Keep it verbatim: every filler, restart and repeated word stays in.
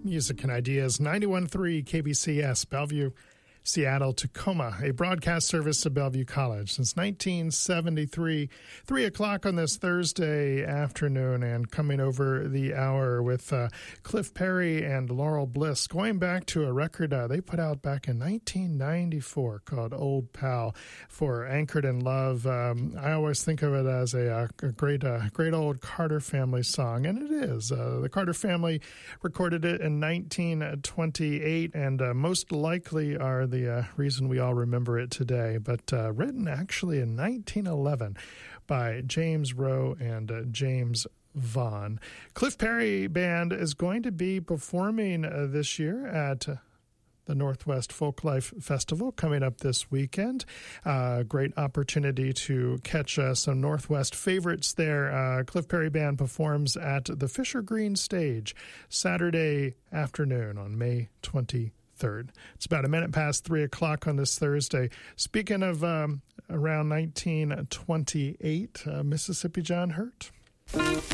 Music and Ideas, ninety-one point three K B C S, Bellevue, Seattle, Tacoma, a broadcast service of Bellevue College since nineteen seventy-three. Three o'clock on this Thursday afternoon, and coming over the hour with uh, Cliff Perry and Laurel Bliss, going back to a record uh, they put out back in nineteen ninety-four called Old Pal for Anchored in Love. Um, I always think of it as a, a great, uh, great old Carter family song, and it is. Uh, the Carter family recorded it in nineteen twenty-eight, and uh, most likely are the The uh, reason we all remember it today, but uh, written actually in nineteen eleven by James Rowe and uh, James Vaughn. Cliff Perry Band is going to be performing uh, this year at uh, the Northwest Folklife Festival coming up this weekend. Uh, great opportunity to catch uh, some Northwest favorites there. Uh, Cliff Perry Band performs at the Fisher Green Stage Saturday afternoon on May twenty-third. Third. It's about a minute past three o'clock on this Thursday. Speaking of um, around nineteen twenty-eight, uh, Mississippi John Hurt.